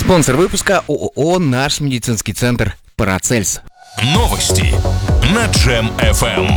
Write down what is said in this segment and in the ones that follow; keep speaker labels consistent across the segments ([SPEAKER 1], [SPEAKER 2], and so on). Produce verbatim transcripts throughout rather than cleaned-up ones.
[SPEAKER 1] Спонсор выпуска ООО «Наш медицинский центр Парацельс».
[SPEAKER 2] Новости на Джем эф эм.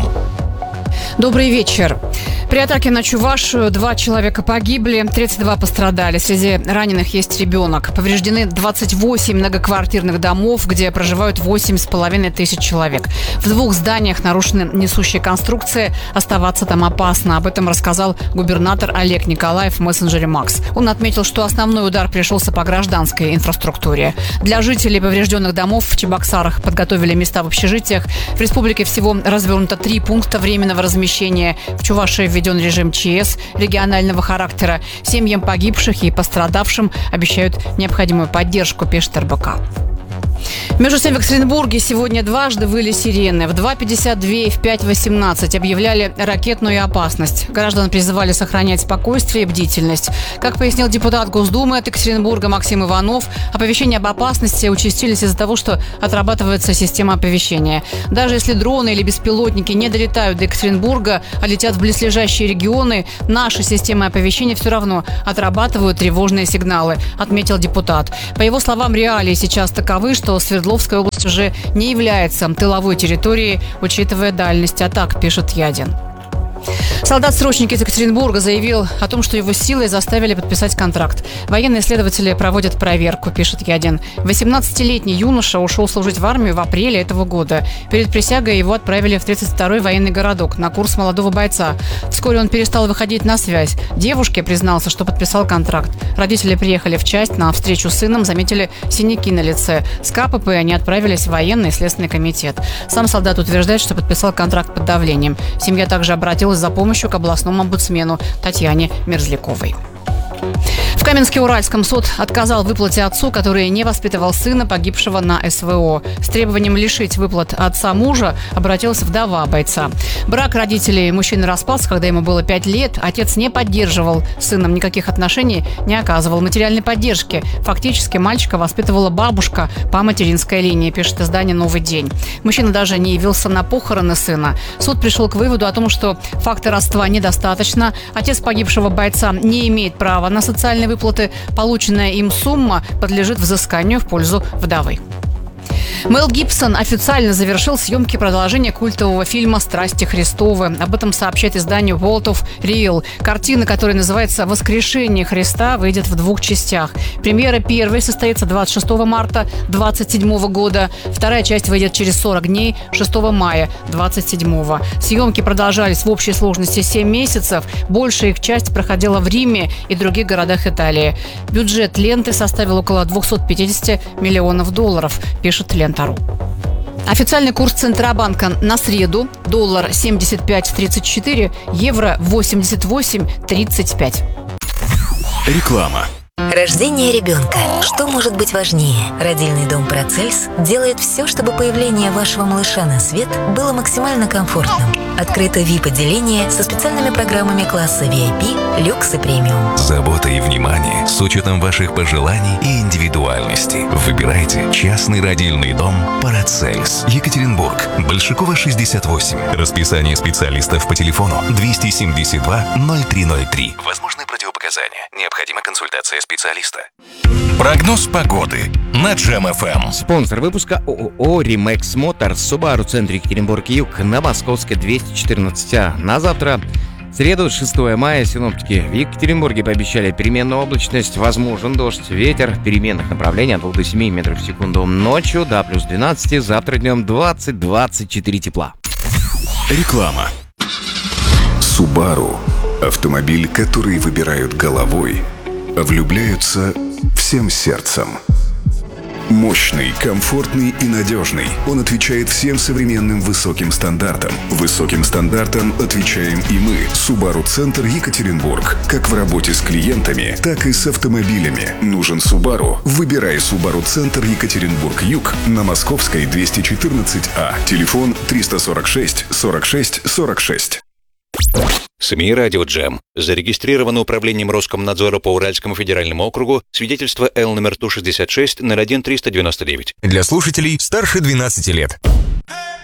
[SPEAKER 3] Добрый вечер. При атаке на Чувашию два человека погибли, тридцать два пострадали. Среди раненых есть ребенок. Повреждены двадцать восемь многоквартирных домов, где проживают восемь с половиной тысяч человек. В двух зданиях нарушены несущие конструкции. Оставаться там опасно. Об этом рассказал губернатор Олег Николаев в мессенджере Макс. Он отметил, что основной удар пришелся по гражданской инфраструктуре. Для жителей поврежденных домов в Чебоксарах подготовили места в общежитиях. В республике всего развернуто три пункта временного размещения. В Чувашии введен режим ЧС регионального характера. Семьям погибших и пострадавшим обещают необходимую поддержку, пишет эр бэ ка. Между тем, в Екатеринбурге сегодня дважды выли сирены. В два пятьдесят два и в пять восемнадцать объявляли ракетную опасность. Граждан призывали сохранять спокойствие и бдительность. Как пояснил депутат Госдумы от Екатеринбурга Максим Иванов, оповещения об опасности участились из-за того, что отрабатывается система оповещения. Даже если дроны или беспилотники не долетают до Екатеринбурга, а летят в близлежащие регионы, наши системы оповещения все равно отрабатывают тревожные сигналы, отметил депутат. По его словам, реалии сейчас таковы, что Свердловская область уже не является тыловой территорией, учитывая дальность атак, пишет Ядин. Солдат-срочник из Екатеринбурга заявил о том, что его силой заставили подписать контракт. Военные следователи проводят проверку, пишет Ядин. восемнадцатилетний юноша ушел служить в армию в апреле этого года. Перед присягой его отправили в тридцать второй военный городок на курс молодого бойца. Вскоре он перестал выходить на связь. Девушке признался, что подписал контракт. Родители приехали в часть на встречу с сыном, заметили синяки на лице. С ка пэ пэ они отправились в военный следственный комитет. Сам солдат утверждает, что подписал контракт под давлением. Семья также обратилась за помощью к областному омбудсмену Татьяне Мерзляковой. В Каменске-Уральском суд отказал в выплате отцу, который не воспитывал сына, погибшего на эс вэ о. С требованием лишить выплат отца мужа обратилась вдова бойца. Брак родителей мужчины распался, когда ему было пять лет. Отец не поддерживал с сыном никаких отношений, не оказывал материальной поддержки. Фактически мальчика воспитывала бабушка по материнской линии, пишет издание «Новый день». Мужчина даже не явился на похороны сына. Суд пришел к выводу о том, что факта родства недостаточно. Отец погибшего бойца не имеет права на социальные выплаты. Полученная им сумма подлежит взысканию в пользу вдовы. Мэл Гибсон официально завершил съемки продолжения культового фильма «Страсти Христовы». Об этом сообщает издание World of Real. Картина, которая называется «Воскрешение Христа», выйдет в двух частях. Премьера первой состоится двадцать шестого марта две тысячи двадцать седьмого года. Вторая часть выйдет через сорок дней, шестого мая две тысячи двадцать седьмого. Съемки продолжались в общей сложности семь месяцев. Большая их часть проходила в Риме и других городах Италии. Бюджет ленты составил около двести пятьдесят миллионов долларов, пишет Лента точка ру. Официальный курс Центробанка на среду: доллар семьдесят пять тридцать четыре, евро восемьдесят восемь тридцать пять.
[SPEAKER 2] Реклама.
[SPEAKER 4] Рождение ребенка. Что может быть важнее? Родильный дом Парацельс делает все, чтобы появление вашего малыша на свет было максимально комфортным. Открыто ви ай пи-отделение со специальными программами класса ви ай пи, люкс и премиум.
[SPEAKER 2] Забота и внимание с учетом ваших пожеланий и индивидуальности. Выбирайте частный родильный дом Парацельс. Екатеринбург. Большакова, шестьдесят восемь. Расписание специалистов по телефону двести семьдесят два ноль три ноль три. Возможны противопоказания. Необходима консультация специалиста. Прогноз погоды на Джем эф эм.
[SPEAKER 1] Спонсор выпуска ООО «Римекс Моторс», Subaru, центр Екатеринбург-Юг, на Московской двести четырнадцать А. На завтра, в среду, шестого мая, синоптики в Екатеринбурге пообещали переменную облачность, возможен дождь, ветер переменных направлений от двух до семи метров в секунду. Ночью до плюс двенадцати, завтра днем двадцать - двадцать четыре тепла.
[SPEAKER 2] Реклама.
[SPEAKER 5] Subaru – автомобиль, который выбирают головой, а влюбляются всем сердцем. Мощный, комфортный и надежный. Он отвечает всем современным высоким стандартам. Высоким стандартам отвечаем и мы. Subaru Центр Екатеринбург. Как в работе с клиентами, так и с автомобилями. Нужен Subaru? Выбирай Subaru Центр Екатеринбург-Юг на Московской двести четырнадцать А. Телефон триста сорок шесть сорок шесть сорок шесть.
[SPEAKER 6] СМИ «Радио Джем». Зарегистрировано управлением Роскомнадзора по Уральскому федеральному округу. Свидетельство Л номер Ту шестьдесят шесть ноль один триста девяносто девять.
[SPEAKER 7] Для слушателей старше двенадцати лет.